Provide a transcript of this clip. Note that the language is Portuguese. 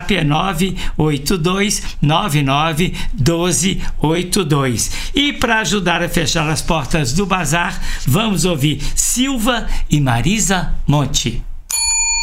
WhatsApp é 982991282. E para ajudar a fechar as portas do bazar, vamos ouvir Silva e Marisa Monte.